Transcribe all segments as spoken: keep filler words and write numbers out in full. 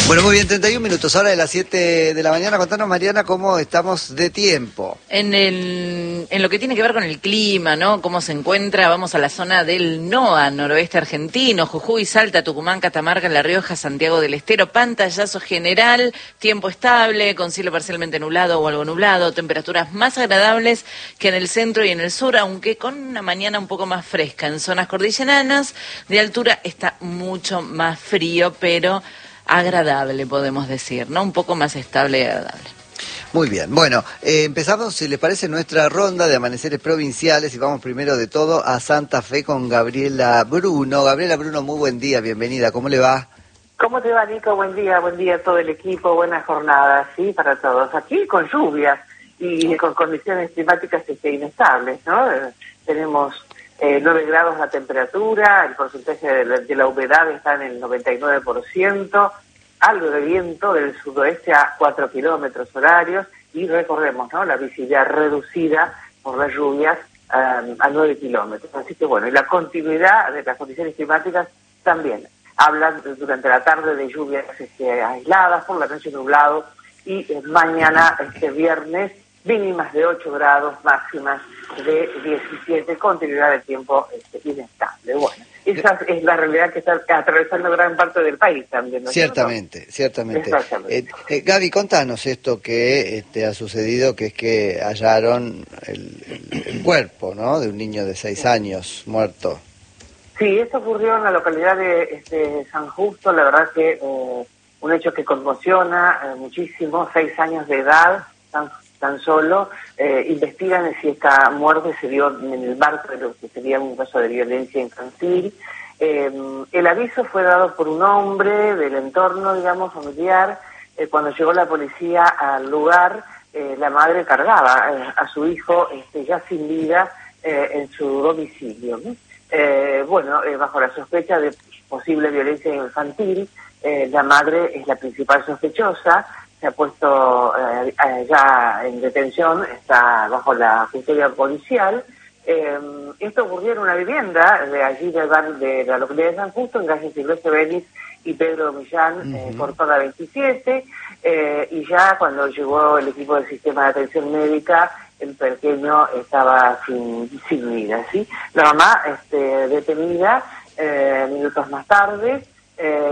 Bueno, muy bien, treinta y un minutos, ahora de las siete de la mañana. Contanos, Mariana, cómo estamos de tiempo. En, el, en lo que tiene que ver con el clima, ¿no? Cómo se encuentra, vamos a la zona del NOA, noroeste argentino, Jujuy, Salta, Tucumán, Catamarca, La Rioja, Santiago del Estero, pantallazo general, tiempo estable, con cielo parcialmente nublado o algo nublado, temperaturas más agradables que en el centro y en el sur, aunque con una mañana un poco más fresca. En zonas cordilleranas de altura está mucho más frío, pero agradable, podemos decir, ¿no? Un poco más estable y agradable. Muy bien, bueno, eh, empezamos, si les parece, nuestra ronda de amaneceres provinciales y vamos primero de todo a Santa Fe con Gabriela Bruno. Gabriela Bruno, muy buen día, bienvenida, ¿cómo le va? ¿Cómo te va, Nico? Buen día, buen día a todo el equipo, buena jornada, sí, para todos. Aquí con lluvias y con condiciones climáticas este, inestables, ¿no? Eh, tenemos eh, nueve grados la temperatura, el porcentaje de la, de la humedad está en el noventa y nueve por ciento, algo de viento del sudoeste a cuatro kilómetros horarios y recorremos, ¿no?, la visibilidad reducida por las lluvias um, a nueve kilómetros. Así que bueno, y la continuidad de las condiciones climáticas también. Hablan durante la tarde de lluvias este, aisladas, por la noche nublado y eh, mañana, este viernes, mínimas de ocho grados, máximas de diecisiete, continuidad de tiempo este, inestable. Bueno, esa es la realidad que está atravesando gran parte del país también, ¿no? Ciertamente, ¿no? ciertamente. Eh, eh, Gaby, contanos esto que este, ha sucedido, que es que hallaron el, el, el cuerpo, ¿no?, de un niño de seis años muerto. Sí, esto ocurrió en la localidad de este, San Justo, la verdad que eh, un hecho que conmociona eh, muchísimo, seis años de edad, tan, tan solo, eh, investigan si esta muerte se dio en el marco de lo que sería un caso de violencia infantil. Eh, el aviso fue dado por un hombre del entorno, digamos, familiar. Eh, cuando llegó la policía al lugar, eh, la madre cargaba eh, a su hijo este, ya sin vida eh, en su domicilio, ¿no? Eh, bueno, eh, bajo la sospecha de posible violencia infantil, eh, la madre es la principal sospechosa, se ha puesto eh, ya en detención, está bajo la custodia policial. Eh, esto ocurrió en una vivienda de allí del barrio de la localidad de San Justo, en calle Silvestre Benis y Pedro Millán, uh-huh. eh, por toda veintisiete, eh, y ya cuando llegó el equipo del sistema de atención médica, el pequeño estaba sin, sin vida, ¿sí? La mamá este, detenida eh, minutos más tarde. Eh,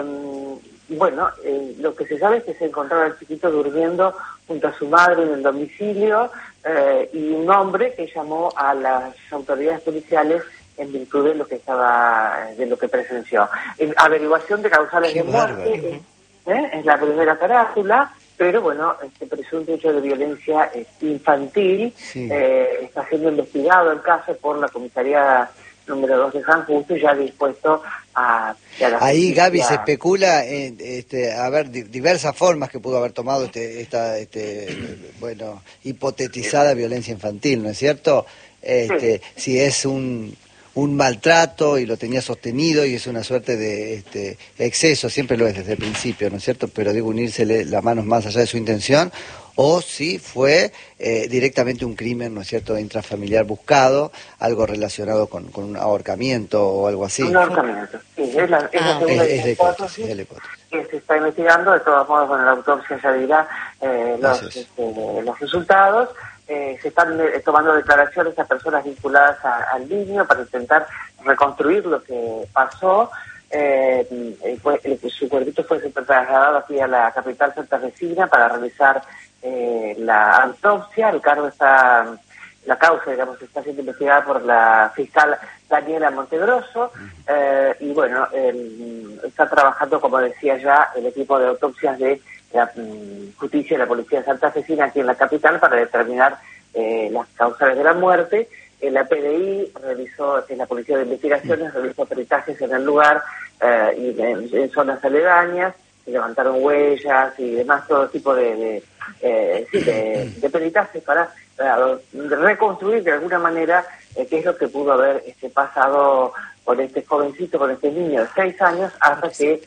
bueno, eh, lo que se sabe es que se encontraba el chiquito durmiendo junto a su madre en el domicilio eh, y un hombre que llamó a las autoridades policiales en virtud de lo que estaba, de lo que presenció. En averiguación de causales Qué de muerte ¿eh? es la primera carátula. Pero bueno, este presunto hecho de violencia infantil sí. eh, está siendo investigado el caso por la comisaría número dos de San Justo y ya dispuesto a... a la Ahí, justicia. Gaby, se especula en este, a ver, diversas formas que pudo haber tomado este, esta este, bueno, hipotetizada violencia infantil, ¿no es cierto? Este, sí. Si es un... un maltrato y lo tenía sostenido y es una suerte de este exceso, siempre lo es desde el principio, ¿no es cierto? Pero digo, unírsele las manos más allá de su intención, o si fue eh, directamente un crimen, ¿no es cierto?, intrafamiliar buscado, algo relacionado con, con un ahorcamiento o algo así. Un ahorcamiento, sí, es la, es la segunda es, es la hipótesis, es la hipótesis. Que se está investigando, de todos modos, bueno, la autopsia ya dirá eh, los, este, los resultados. Eh, se están eh, tomando declaraciones a personas vinculadas a, al niño para intentar reconstruir lo que pasó. Eh, eh, fue, eh, su cuerpito fue trasladado aquí a la capital santafesina para realizar eh, la autopsia. El cargo está, la causa, digamos, está siendo investigada por la fiscal Daniela Montegrosso, eh, y bueno, eh, está trabajando, como decía ya, el equipo de autopsias de la um, justicia y la policía santafesina aquí en la capital para determinar eh, las causales de la muerte. Eh, la P D I realizó, en la Policía de Investigaciones, realizó peritajes en el lugar eh, y en, en zonas aledañas, y levantaron huellas y demás, todo tipo de, de, eh, sí, de, de peritajes para eh, reconstruir de alguna manera eh, qué es lo que pudo haber este, pasado con este jovencito, con este niño de seis años, hasta que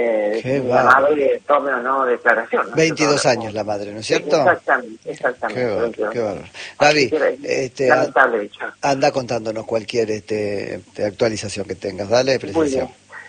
Eh, la madre tome o no declaración, ¿no? veintidós años la madre, ¿no es cierto? Exactamente, exactamente. Qué bárbaro. Gaby, este, anda contándonos cualquier este, actualización que tengas, dale, precisión.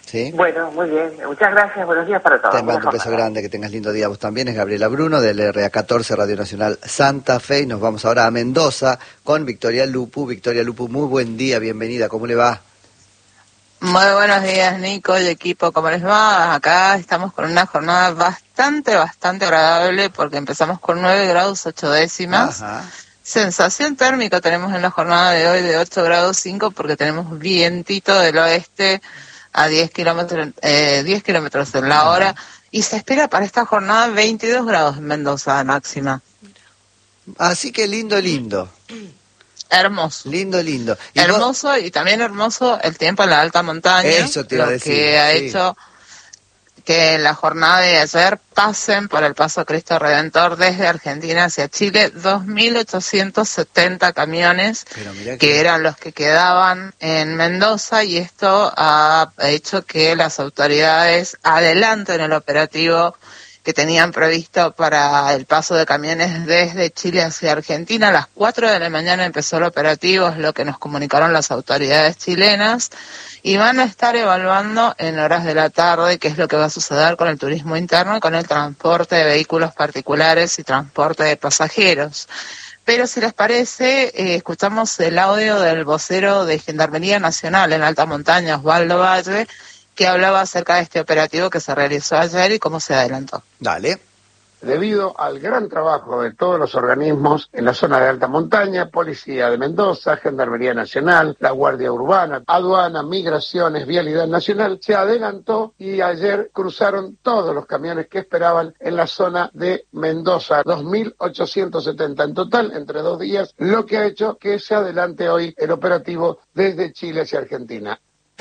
¿Sí? Bueno, muy bien. Muchas gracias. Buenos días para todos. Te mando un beso grande, que tengas lindo día vos también. Es Gabriela Bruno del R A catorce Radio Nacional Santa Fe y nos vamos ahora a Mendoza con Victoria Lupu. Victoria Lupu, muy buen día, bienvenida, ¿cómo le va? Muy buenos días, Nico y equipo, ¿cómo les va? Acá estamos con una jornada bastante, bastante agradable porque empezamos con nueve grados ocho décimas. Ajá. Sensación térmica tenemos en la jornada de hoy de ocho grados cinco porque tenemos vientito del oeste a diez kilómetros, eh, diez kilómetros en la hora y se espera para esta jornada veintidós grados en Mendoza de máxima. Así que lindo, lindo. Hermoso. Lindo, lindo. Y hermoso vos... y también hermoso el tiempo en la alta montaña. Eso te iba a decir. Que ha sí. hecho que en la jornada de ayer pasen por el Paso Cristo Redentor desde Argentina hacia Chile dos mil ochocientos setenta camiones que... que eran los que quedaban en Mendoza y esto ha hecho que las autoridades adelanten el operativo que tenían previsto para el paso de camiones desde Chile hacia Argentina. A las cuatro de la mañana empezó el operativo, es lo que nos comunicaron las autoridades chilenas, y van a estar evaluando en horas de la tarde qué es lo que va a suceder con el turismo interno y con el transporte de vehículos particulares y transporte de pasajeros. Pero si les parece, eh, escuchamos el audio del vocero de Gendarmería Nacional en Alta Montaña, Osvaldo Valle, que hablaba acerca de este operativo que se realizó ayer y cómo se adelantó. Dale. Debido al gran trabajo de todos los organismos en la zona de alta montaña, Policía de Mendoza, Gendarmería Nacional, la Guardia Urbana, Aduana, Migraciones, Vialidad Nacional, se adelantó y ayer cruzaron todos los camiones que esperaban en la zona de Mendoza, dos mil ochocientos setenta en total, entre dos días, lo que ha hecho que se adelante hoy el operativo desde Chile hacia Argentina.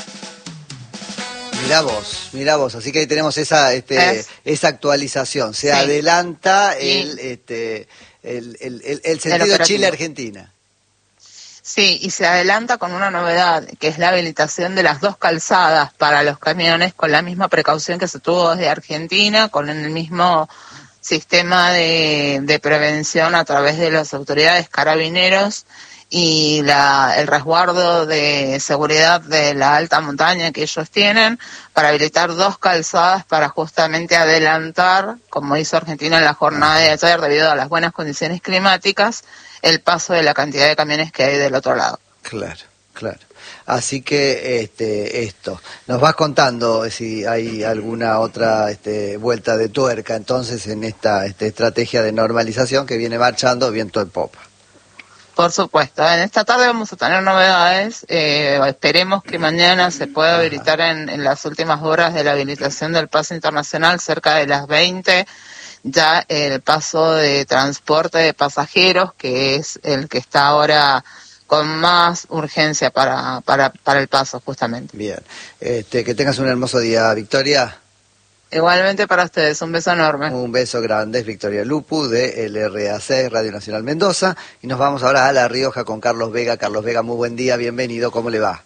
Mirá vos, mirá vos, así que ahí tenemos esa este, es, esa actualización, se sí. adelanta el, sí. este, el, el, el, el sentido el Chile-Argentina. Sí, y se adelanta con una novedad, que es la habilitación de las dos calzadas para los camiones, con la misma precaución que se tuvo desde Argentina, con el mismo sistema de, de prevención a través de las autoridades carabineros, y la, el resguardo de seguridad de la alta montaña que ellos tienen para habilitar dos calzadas para justamente adelantar, como hizo Argentina en la jornada de ayer debido a las buenas condiciones climáticas, el paso de la cantidad de camiones que hay del otro lado. Claro, claro. Así que este esto, nos vas contando si hay alguna otra este, vuelta de tuerca entonces en esta este, estrategia de normalización que viene marchando viento en popa. Por supuesto, en esta tarde vamos a tener novedades, eh, esperemos que mañana se pueda habilitar en, en las últimas horas de la habilitación del paso internacional, cerca de las veinte, ya el paso de transporte de pasajeros, que es el que está ahora con más urgencia para, para, para el paso justamente. Bien, este, que tengas un hermoso día, Victoria. Igualmente para ustedes, un beso enorme. Un beso grande, es Victoria Lupu de L R A C, Radio Nacional Mendoza, y nos vamos ahora a La Rioja con Carlos Vega. Carlos Vega, muy buen día, bienvenido, ¿cómo le va?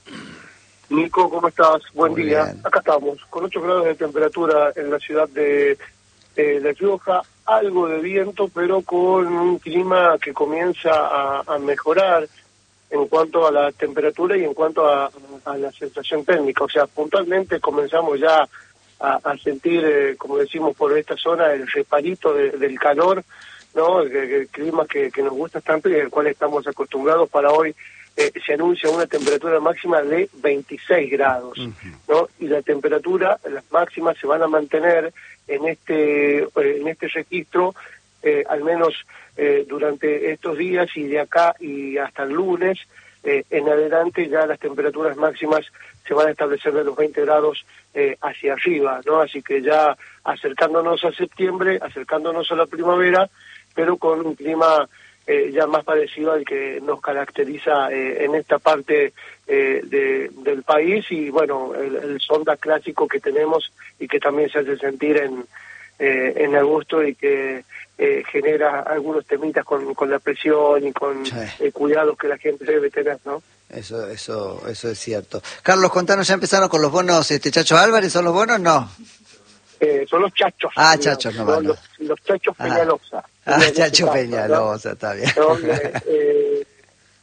Nico, ¿cómo estás? Buen muy día. Bien. Acá estamos, con ocho grados de temperatura en la ciudad de eh, La Rioja, algo de viento, pero con un clima que comienza a, a mejorar en cuanto a la temperatura y en cuanto a, a la sensación térmica. O sea, puntualmente comenzamos ya A, a sentir, eh, como decimos por esta zona, el reparito de, del calor, ¿no? El, el clima que, que nos gusta tanto y al cual estamos acostumbrados. Para hoy eh, se anuncia una temperatura máxima de veintiséis grados, uh-huh. ¿no? Y la temperatura, las máximas se van a mantener en este eh, en este registro, eh, al menos eh, durante estos días y de acá y hasta el lunes. Eh, en adelante ya las temperaturas máximas se van a establecer de los veinte grados eh, hacia arriba, ¿no? Así que ya acercándonos a septiembre, acercándonos a la primavera, pero con un clima eh, ya más parecido al que nos caracteriza eh, en esta parte eh, de, del país y, bueno, el, el sonda clásico que tenemos y que también se hace sentir en, eh, en agosto y que Eh, genera algunos temitas con, con la presión y con sí. eh, cuidados que la gente debe tener, ¿no? Eso, eso, eso es cierto. Carlos, contanos, ¿ya empezaron con los bonos este Chacho Álvarez? ¿Son los bonos? No. Eh, son los chachos. Ah, digamos, chachos, no, no. Los, los chachos Peñalosa. Ah, ah Chacho Peñalosa, está bien. Donde, eh,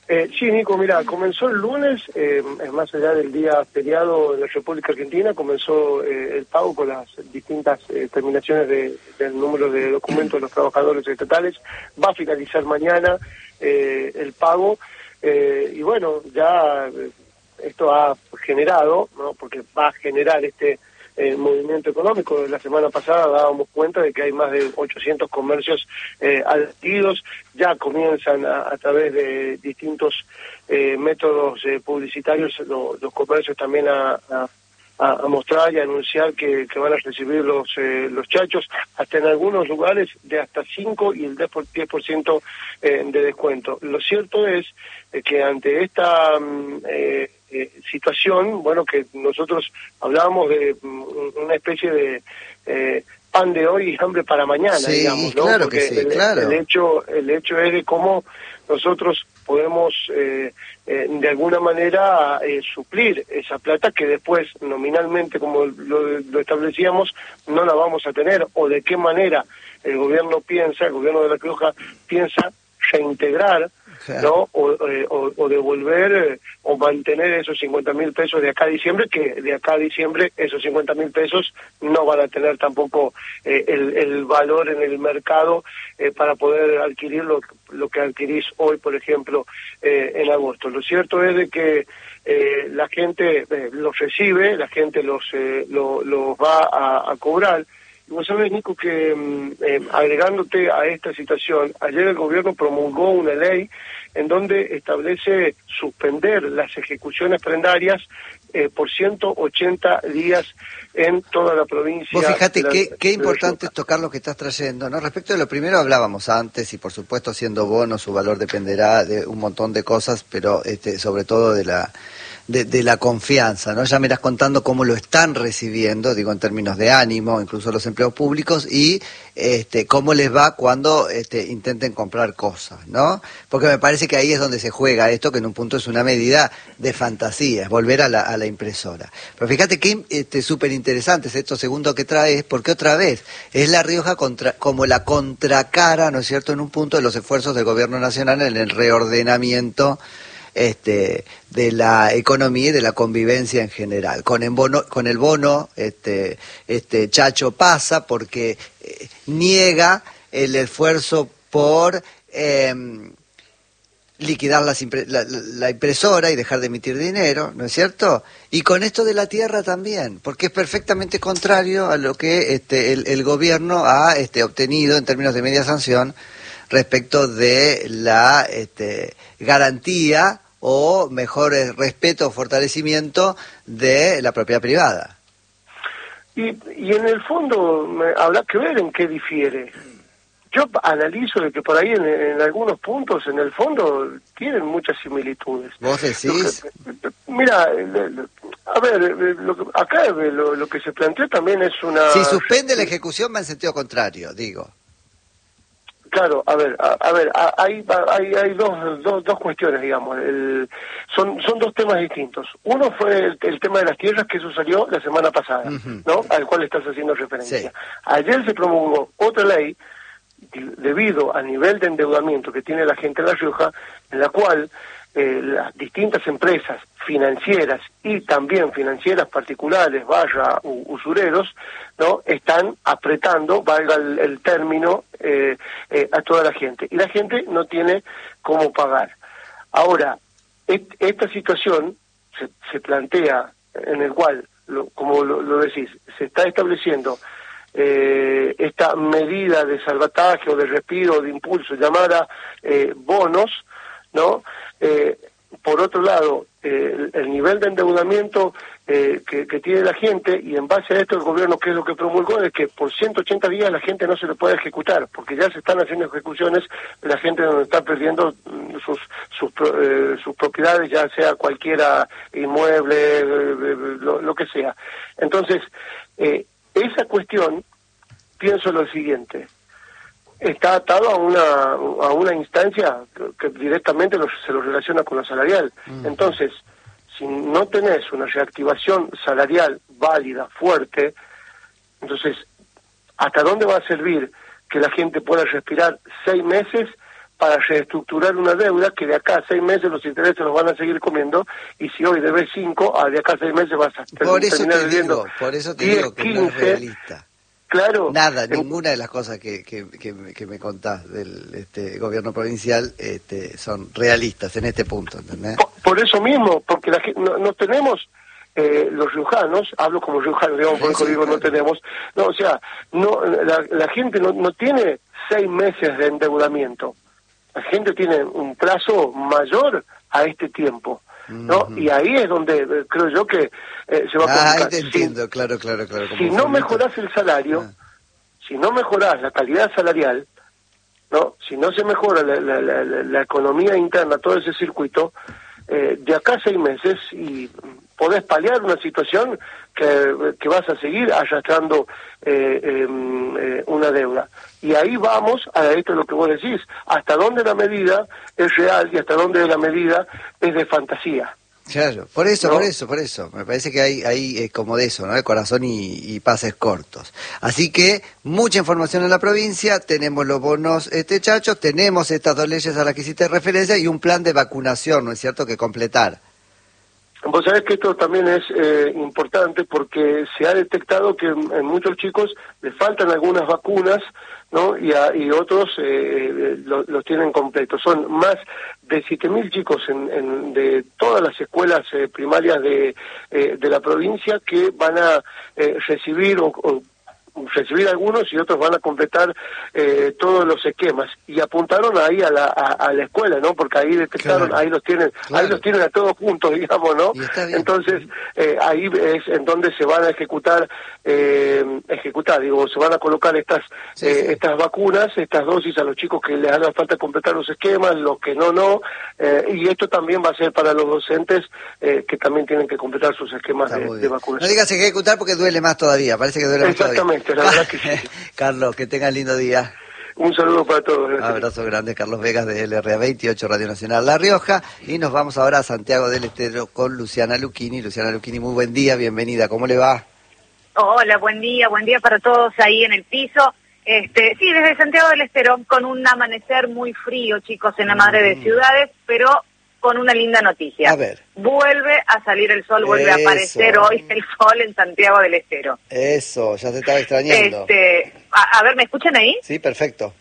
Eh, sí, Nico, mira, comenzó el lunes, eh, más allá del día feriado en la República Argentina, comenzó eh, el pago con las distintas eh, terminaciones de, del número de documentos de los trabajadores estatales. Va a finalizar mañana eh, el pago eh, y bueno, ya eh, esto ha generado, ¿no? Porque va a generar este eh, movimiento económico. La semana pasada dábamos cuenta de que hay más de ochocientos comercios eh, adheridos, ya comienzan a, a través de distintos eh, métodos eh, publicitarios lo, los comercios también a, a, a mostrar y a anunciar que, que van a recibir los eh, los chachos, hasta en algunos lugares de hasta cinco y el diez por ciento eh, de descuento. Lo cierto es eh, que ante esta eh, eh, situación, bueno, que nosotros hablábamos de una especie de eh, pan de hoy y hambre para mañana, sí, digamos, ¿no? Claro Porque que sí, el, claro. el hecho el hecho es de cómo nosotros podemos eh, eh, de alguna manera eh, suplir esa plata que después nominalmente, como lo, lo establecíamos, no la vamos a tener, o de qué manera el gobierno piensa, el gobierno de La Rioja piensa reintegrar, ¿no? O, eh, o, o devolver eh, o mantener esos cincuenta mil pesos de acá a diciembre, que de acá a diciembre esos cincuenta mil pesos no van a tener tampoco eh, el, el valor en el mercado eh, para poder adquirir lo, lo que adquirís hoy, por ejemplo, eh, en agosto. Lo cierto es de que eh, la gente eh, los recibe, la gente los, eh, lo, los va a, a cobrar. Y vos sabés, Nico, que eh, agregándote a esta situación, ayer el gobierno promulgó una ley en donde establece suspender las ejecuciones prendarias eh, por ciento ochenta días en toda la provincia. Vos fíjate la, qué, qué importante es tocar lo que estás trayendo, ¿no? Respecto de lo primero hablábamos antes, y por supuesto siendo bono su valor dependerá de un montón de cosas, pero este, sobre todo de la... De, de la confianza, ¿no? Ya me irás contando cómo lo están recibiendo, digo en términos de ánimo, incluso los empleos públicos, y este, cómo les va cuando este, intenten comprar cosas, ¿no? Porque me parece que ahí es donde se juega esto, que en un punto es una medida de fantasía, es volver a la, a la impresora. Pero fíjate que este, súper interesante es esto segundo que traes, porque otra vez es La Rioja contra, como la contracara, ¿no es cierto?, en un punto de los esfuerzos del gobierno nacional en el reordenamiento Este, de la economía y de la convivencia en general. Con el bono, con el bono este, este Chacho pasa porque eh, niega el esfuerzo por eh, liquidar las impre la, la impresora y dejar de emitir dinero, ¿no es cierto? Y con esto de la tierra también, porque es perfectamente contrario a lo que este, el, el gobierno ha este, obtenido en términos de media sanción respecto de la este, garantía o mejor respeto o fortalecimiento de la propiedad privada. Y, y en el fondo me, habrá que ver en qué difiere. Yo analizo de que por ahí en, en algunos puntos, en el fondo, tienen muchas similitudes. ¿Vos decís? Que, mira, a ver, lo que, acá lo, lo que se planteó también es una... Si suspende la ejecución va en sentido contrario, digo. Claro, a ver, a, a ver, a, hay, hay, hay dos, dos, dos cuestiones, digamos. El, son, son dos temas distintos. Uno fue el, el tema de las tierras, que eso salió la semana pasada, uh-huh. ¿no? Al cual estás haciendo referencia. Sí. Ayer se promulgó otra ley, debido al nivel de endeudamiento que tiene la gente de La Rioja, en la cual eh, las distintas empresas financieras y también financieras particulares, barra usureros, ¿no? Están apretando, valga el, el término, eh, eh, a toda la gente. Y la gente no tiene cómo pagar. Ahora, et, esta situación se, se plantea en el cual, lo, como lo, lo decís, se está estableciendo eh, esta medida de salvataje o de respiro, de impulso, llamada eh, bonos, ¿no? Eh, por otro lado, eh, el, el nivel de endeudamiento eh, que, que tiene la gente, y en base a esto el gobierno, ¿qué es lo que promulgó? Es que por ciento ochenta días la gente no se le puede ejecutar, porque ya se están haciendo ejecuciones, la gente donde está perdiendo sus sus, eh, sus propiedades, ya sea cualquiera inmueble, eh, lo, lo que sea. Entonces, eh, esa cuestión, pienso lo siguiente, está atado a una a una instancia que, que directamente lo, se lo relaciona con lo salarial. Mm. Entonces, si no tenés una reactivación salarial válida, fuerte, entonces, ¿hasta dónde va a servir que la gente pueda respirar seis meses para reestructurar una deuda que de acá a seis meses los intereses los van a seguir comiendo, y si hoy debes cinco, de acá a seis meses vas a por eso terminar te debiendo digo, por eso te diez, digo que quince, no es realista. Claro. Nada, en, ninguna de las cosas que, que, que, que me contás del este, gobierno provincial este, son realistas en este punto, ¿entendés? Por, por eso mismo, porque la, no, no tenemos... Eh, los riojanos, hablo como riojano, digamos, por eso digo no tenemos, no, o sea, no la, la gente no, no tiene seis meses de endeudamiento, la gente tiene un plazo mayor a este tiempo, ¿no? Uh-huh. Y ahí es donde eh, creo yo que eh, se va a complicar. Ah, ahí te entiendo, si, claro, claro, claro. Si no mejorás el salario, ah. si no mejorás la calidad salarial, ¿no? Si no se mejora la, la, la, la, la economía interna, todo ese circuito, eh, de acá a seis meses y podés paliar una situación que, que vas a seguir arrastrando eh, eh, una deuda. Y ahí vamos a esto es lo que vos decís, hasta dónde la medida es real y hasta dónde la medida es de fantasía. Claro, por eso, ¿no? por eso, por eso. Me parece que hay, hay es como de eso, ¿no? El corazón y, y pases cortos. Así que, mucha información en la provincia, tenemos los bonos este chachos, tenemos estas dos leyes a las que hiciste referencia y un plan de vacunación, ¿no es cierto?, que completar. Vos sabés que esto también es eh, importante porque se ha detectado que en, en muchos chicos les faltan algunas vacunas, ¿no? Y, a, y otros eh, los lo tienen completos. Son más de siete mil chicos en, en, de todas las escuelas eh, primarias de, eh, de la provincia que van a eh, recibir o, o recibir algunos y otros van a completar eh, todos los esquemas y apuntaron ahí a la a, a la escuela, ¿no? Porque ahí detectaron, claro, ahí los tienen, claro, ahí los tienen a todos juntos, digamos, ¿no? Entonces eh, ahí es en donde se van a ejecutar eh, ejecutar, digo, se van a colocar estas sí, eh, sí. estas vacunas, estas dosis a los chicos que les haga falta completar los esquemas, los que no no eh, y esto también va a ser para los docentes eh, que también tienen que completar sus esquemas de, de vacunación. No digas ejecutar porque duele más todavía, parece que duele más todavía. Exactamente. La verdad que sí. Carlos, que tengan lindo día. Un saludo para todos. Un abrazo grande, Carlos Vegas de L R A veintiocho, Radio Nacional La Rioja. Y nos vamos ahora a Santiago del Estero con Luciana Lucchini. Luciana Lucchini, muy buen día, bienvenida. ¿Cómo le va? Hola, buen día, buen día para todos ahí en el piso. Este, sí, desde Santiago del Estero, con un amanecer muy frío, chicos, en la madre de ciudades, pero con una linda noticia. A ver. Vuelve a salir el sol, vuelve Eso. a aparecer hoy el sol en Santiago del Estero. Eso, ya se estaba extrañando. Este, a, a ver, ¿me escuchan ahí? Sí, perfecto.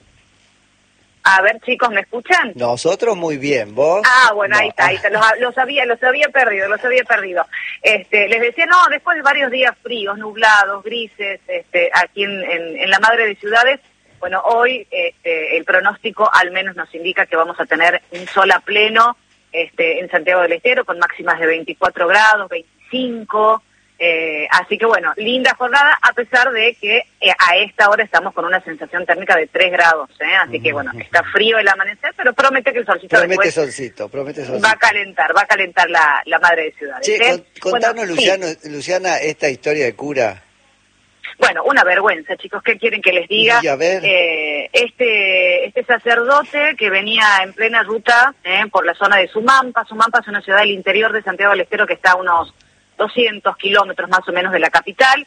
A ver, chicos, ¿me escuchan? Nosotros muy bien, ¿vos? Ah, bueno, no. ahí está, ahí está. Los, los, había, los había perdido, los había perdido. Este, les decía, no, después de varios días fríos, nublados, grises, este, aquí en, en, en la madre de ciudades, bueno, hoy este, el pronóstico al menos nos indica que vamos a tener un sol a pleno, Este, en Santiago del Estero, con máximas de veinticuatro grados, veinticinco, eh, así que bueno, linda jornada, a pesar de que eh, a esta hora estamos con una sensación térmica de tres grados, ¿eh? Así que bueno, está frío el amanecer, pero promete que el solcito promete después solcito, promete solcito. va a calentar, va a calentar la, la madre de ciudades. Che, ¿eh? contanos, bueno, Luciano, sí. Luciana, esta historia de cura. Bueno, una vergüenza, chicos, ¿qué quieren que les diga? Sí, a ver. Eh, este este sacerdote que venía en plena ruta eh, por la zona de Sumampa. Sumampa es una ciudad del interior de Santiago del Estero que está a unos doscientos kilómetros más o menos de la capital.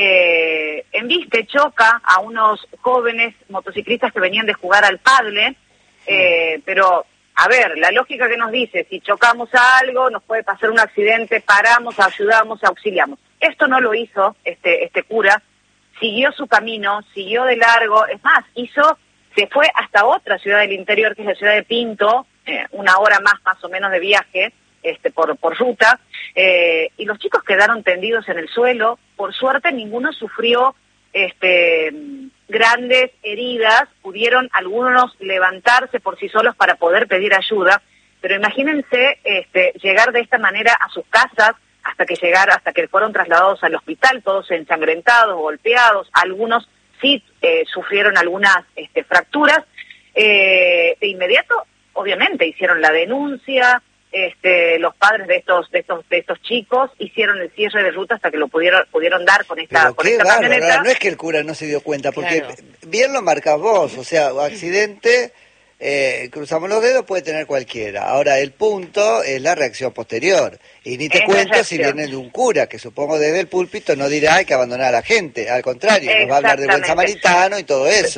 Eh, embiste, choca a unos jóvenes motociclistas que venían de jugar al pádel, eh, pero... A ver, la lógica que nos dice, si chocamos a algo, nos puede pasar un accidente, paramos, ayudamos, auxiliamos. Esto no lo hizo este este cura, siguió su camino, siguió de largo, es más, hizo, se fue hasta otra ciudad del interior, que es la ciudad de Pinto, eh, una hora más más o menos de viaje, este por, por ruta, eh, y los chicos quedaron tendidos en el suelo. Por suerte ninguno sufrió este grandes heridas, pudieron algunos levantarse por sí solos para poder pedir ayuda, pero imagínense este, llegar de esta manera a sus casas hasta que llegar, hasta que fueron trasladados al hospital, todos ensangrentados, golpeados, algunos sí eh, sufrieron algunas este, fracturas, eh, de inmediato, obviamente, hicieron la denuncia. Este, los padres de estos de estos de estos chicos hicieron el cierre de ruta hasta que lo pudieron pudieron dar con esta Pero con qué esta bárbaro, camioneta. no es que el cura no se dio cuenta, porque Claro. bien lo marcas vos, o sea, accidente, eh, cruzamos los dedos, puede tener cualquiera. Ahora, el punto es la reacción posterior. Y ni te Es cuento la si reacción. viene de un cura, que supongo desde el púlpito no dirá hay que abandonar a la gente, al contrario, nos va a hablar de buen Exactamente. samaritano y todo eso.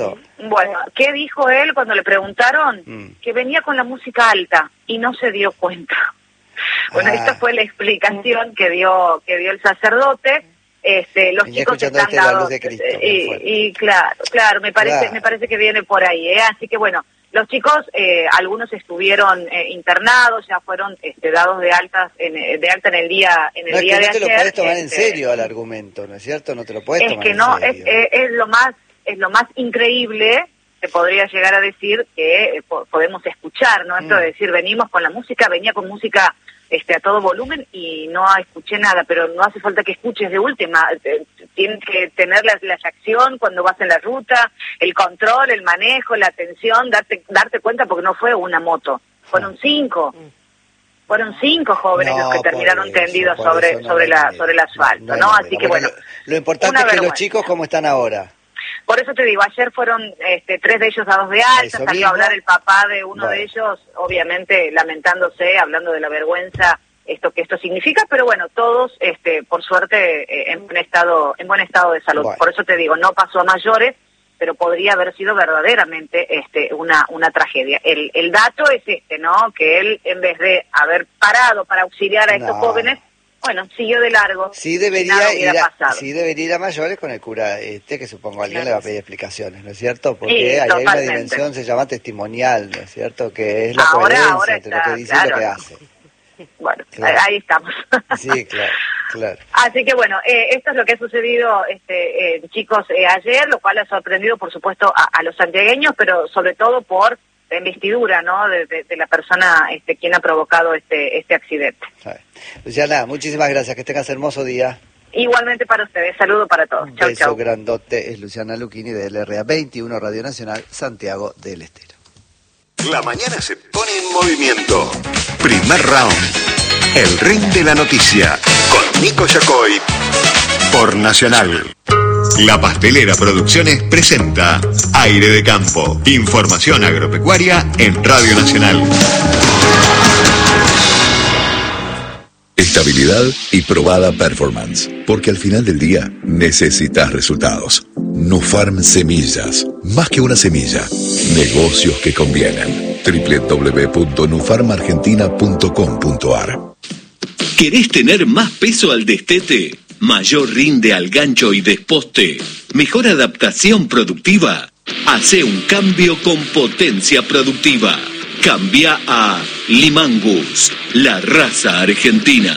Bueno, ¿qué dijo él cuando le preguntaron? Mm. Que venía con la música alta y no se dio cuenta. Bueno, ah. esta fue la explicación que dio que dio el sacerdote. Este, los Venía chicos están este dados de Cristo, y, y claro, claro, me parece claro. me parece que viene por ahí, ¿eh? Así que bueno, los chicos, eh, algunos estuvieron eh, internados, ya fueron este, dados de altas en, de alta en el día en el no, día es que de no te ayer. lo puedes tomar este, en serio al argumento, ¿no es cierto? No te lo puedes es tomar que en no, serio. Es, es, es lo más es lo más increíble. Se podría llegar a decir que eh, po podemos escuchar, ¿no? Esto mm. de decir, venimos con la música, venía con música este a todo volumen y no escuché nada, pero no hace falta que escuches de última. Tienes que tener la, la acción cuando vas en la ruta, el control, el manejo, la atención, darte darte cuenta porque no fue una moto, fueron cinco. Fueron cinco jóvenes no, los que terminaron eso, tendidos sobre no sobre la sobre el asfalto, ¿no? no, no Así que bueno. Lo, lo importante es que vergüenza. Los chicos cómo están ahora. Por eso te digo, ayer fueron este, tres de ellos dados de alta, salió mismo? a hablar el papá de uno bueno. de ellos, obviamente lamentándose, hablando de la vergüenza esto que esto significa, pero bueno, todos, este, por suerte, eh, en buen estado, en buen estado de salud. Bueno. Por eso te digo, no pasó a mayores, pero podría haber sido verdaderamente este, una, una tragedia. El, el dato es este, ¿no? Que él, en vez de haber parado para auxiliar a estos no. jóvenes, bueno, siguió de largo. Sí debería, ir a, sí debería ir a mayores con el cura este, que supongo alguien claro. le va a pedir explicaciones, ¿no es cierto? Porque sí, ahí hay una dimensión, se llama testimonial, ¿no es cierto? Que es la ahora, coherencia ahora entre está, lo que dice claro, y lo que hace. Bueno, claro. ahí estamos. Sí, claro, claro. Así que bueno, eh, esto es lo que ha sucedido, este, eh, chicos, eh, ayer, lo cual ha sorprendido, por supuesto, a, a los santiagueños, pero sobre todo por la investidura, ¿no? De, de, de la persona, este, quien ha provocado este, este accidente. Luciana, muchísimas gracias, que tengas hermoso día. Igualmente para ustedes, saludo para todos. Un chau, beso chau. grandote, es Luciana Lucchini de L R A veintiuno Radio Nacional, Santiago del Estero. La mañana se pone en movimiento. Primer round. El ring de la noticia. Con Nico Yacoy. Por Nacional. La Pastelera Producciones presenta Aire de Campo. Información agropecuaria en Radio Nacional. Estabilidad y probada performance. Porque al final del día necesitas resultados. Nufarm Semillas. Más que una semilla. Negocios que convienen. doble u doble u doble u punto nufarm argentina punto com punto a r. ¿Querés tener más peso al destete? ¿Mayor rinde al gancho y desposte? ¿Mejor adaptación productiva? Hace un cambio con potencia productiva. Cambia a Limangus, la raza argentina.